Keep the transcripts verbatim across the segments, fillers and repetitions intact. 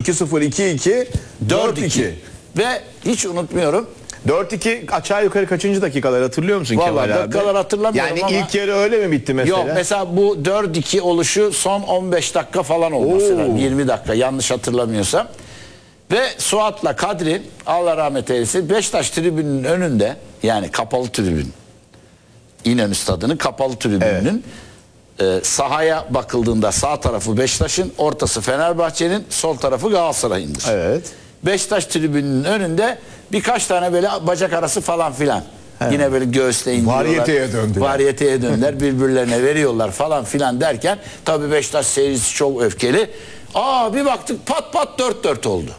iki sıfır, iki iki, dört iki. Ve hiç unutmuyorum. dört iki aşağı yukarı kaçıncı dakikalar hatırlıyor musun Vallahi Kemal abi? dakikalar hatırlamıyorum yani ama. ilk yarı öyle mi bitti mesela? Yok mesela bu dört iki oluşu son on beş dakika falan olması Oo. lazım. yirmi dakika yanlış hatırlamıyorsam. Ve Suat'la Kadri, Allah rahmet eylesin, Beşiktaş tribünün önünde, yani kapalı tribün, İnönü Stadı'nın kapalı tribününün e, sahaya bakıldığında sağ tarafı Beşiktaş'ın, ortası Fenerbahçe'nin, sol tarafı Galatasaray'ındır. Evet. Beşiktaş tribününün önünde birkaç tane böyle bacak arası falan filan. He. Yine böyle göğüsle indiriyorlar. Varyeteye döndüler. Varyeteye döndüler. Birbirlerine veriyorlar falan filan derken tabii Beşiktaş seyircisi çok öfkeli. Aa bir baktık pat pat dört dört oldu.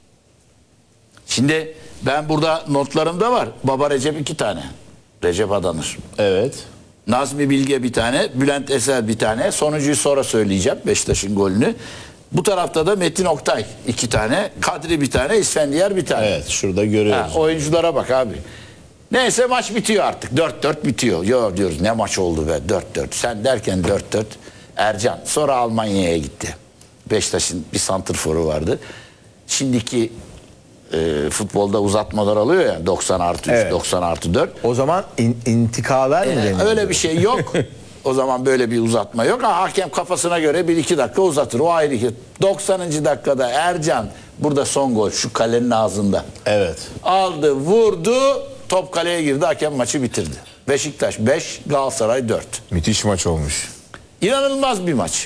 Şimdi ben burada notlarımda var. Baba Recep iki tane. Recep Adanır. Evet. Nazmi Bilge bir tane. Bülent Eser bir tane. Sonuncuyu sonra söyleyeceğim. Beşiktaş'ın golünü. Bu tarafta da Metin Oktay iki tane. Kadri bir tane. İsfendiyar bir tane. Evet, şurada görüyoruz. Ha, oyunculara bak abi. Neyse maç bitiyor artık. dört dört bitiyor. Yo diyoruz ne maç oldu be, dört dört. Sen derken dört dört. Ercan sonra Almanya'ya gitti. Beşiktaş'ın bir santrforu vardı. Şimdiki e, futbolda uzatmalar alıyor ya, doksan artı üç, evet. doksan artı dört. O zaman in, intikalar mı Ee, deniyor? öyle bir şey yok. O zaman böyle bir uzatma yok. Ha, hakem kafasına göre bir iki dakika uzatır. O ayrı ki. doksanıncı dakikada Ercan, burada son gol şu kalenin ağzında. Evet. Aldı, vurdu, top kaleye girdi, hakem maçı bitirdi. Beşiktaş beş, Galatasaray dört. Müthiş maç olmuş. İnanılmaz bir maç.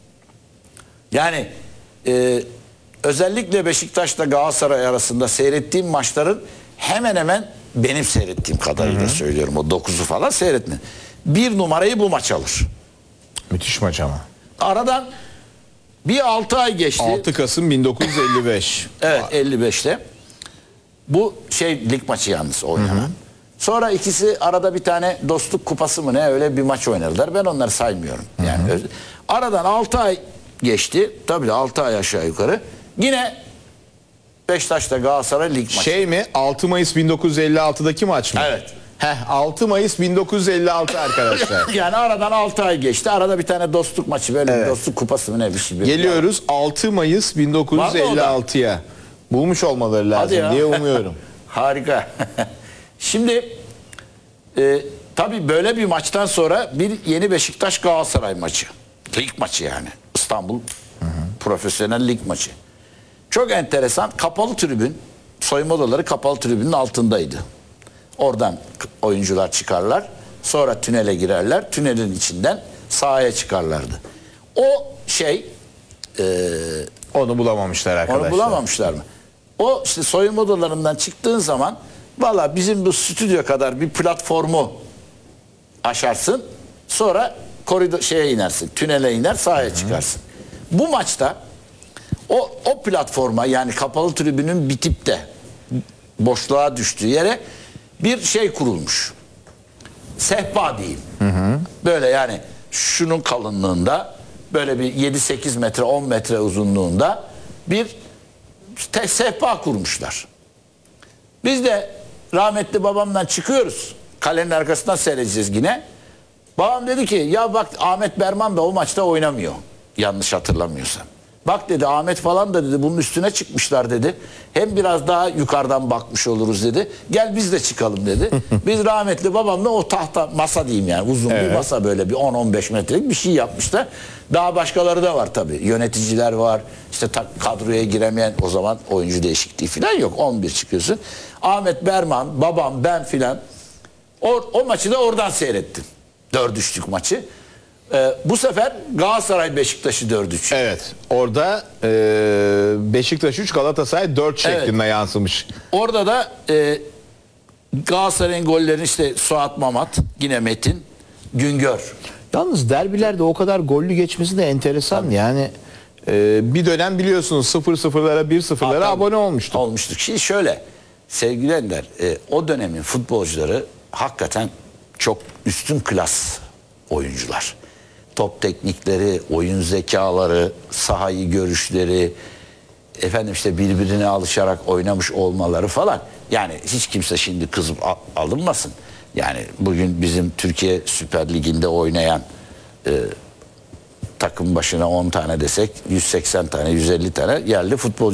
Yani e, özellikle Beşiktaş'la Galatasaray arasında seyrettiğim maçların hemen hemen benim seyrettiğim kadarıyla hı hı. söylüyorum. O dokuzu falan seyretme. Bir numarayı bu maç alır. Müthiş maç ama. Aradan bir altı ay geçti. altı Kasım bin dokuz yüz elli beş. Evet, elli beşte. Bu şey lig maçı yalnız oynanan. Hı hı. Sonra ikisi arada bir tane dostluk kupası mı ne öyle bir maç oynadılar. Ben onları saymıyorum. Yani hı hı. Aradan altı ay geçti. Tabii altı ay aşağı yukarı. Yine Beşiktaş'ta Galatasaray lig maçı. Şey mi? altı Mayıs bin dokuz yüz elli altıdaki maç mı? Evet. Heh, altı Mayıs bin dokuz yüz elli altı arkadaşlar. Yani aradan altı ay geçti. Arada bir tane dostluk maçı, böyle evet. bir dostluk kupası mı ne bir şey. Geliyoruz altı Mayıs bin dokuz yüz elli altıya. Bulmuş olmaları lazım diye umuyorum. Harika. Şimdi e, tabii böyle bir maçtan sonra bir yeni Beşiktaş Galatasaray maçı. Lig maçı yani. İstanbul hı hı. Profesyonel lig maçı. Çok enteresan. Kapalı tribün, soyunma odaları kapalı tribünün altındaydı. Oradan oyuncular çıkarlar. Sonra tünele girerler. Tünelin içinden sahaya çıkarlardı. O şey e, onu bulamamışlar arkadaşlar. Onu bulamamışlar mı? O işte soyunma odalarından çıktığın zaman valla bizim bu stüdyo kadar bir platformu aşarsın. Sonra koridor şeye inersin. Tünele iner, sahaya Hı-hı. çıkarsın. Bu maçta o o platforma, yani kapalı tribünün bitip de boşluğa düştüğü yere bir şey kurulmuş. Sehpa diyeyim. Hı hı. Böyle yani şunun kalınlığında, böyle bir yedi sekiz metre, on metre uzunluğunda bir te- sehpa kurmuşlar. Biz de rahmetli babamdan çıkıyoruz. Kalenin arkasından seyredeceğiz yine. Babam dedi ki ya bak Ahmet Berman da o maçta oynamıyor. Yanlış hatırlamıyorsam. Bak dedi Ahmet falan da dedi bunun üstüne çıkmışlar dedi. Hem biraz daha yukarıdan bakmış oluruz dedi. Gel biz de çıkalım dedi. Biz rahmetli babamla o tahta masa diyeyim yani uzun evet. bir masa, böyle bir on on beş metrelik bir şey yapmışlar. Daha başkaları da var tabii. Yöneticiler var. İşte kadroya giremeyen, o zaman oyuncu değişikliği falan yok. on bir çıkıyorsun. Ahmet Berman, babam, ben filan o, o maçı da oradan seyrettim. Dört üçlük maçı. Ee, bu sefer Galatasaray Beşiktaş'ı dört üç. Evet. Orada e, Beşiktaş üç, Galatasaray dört şeklinde evet. yansımış. Orada da e, Galatasaray'ın gollerini işte Suat Mamat, yine Metin, Güngör. Yalnız derbilerde o kadar gollü geçmesi de enteresan. Tabii. Yani e, bir dönem biliyorsunuz sıfır sıfırlara bir sıfırlara abone olmuştuk. Olmuştuk. Şimdi şöyle sevgili Ender, e, o dönemin futbolcuları hakikaten çok üstün klas oyuncular. Top teknikleri, oyun zekaları, sahayı görüşleri, efendim işte birbirine alışarak oynamış olmaları falan. Yani hiç kimse şimdi kızıp alınmasın. Yani bugün bizim Türkiye Süper Ligi'nde oynayan e, takım başına on tane desek yüz seksen tane, yüz elli tane yerli futbolcu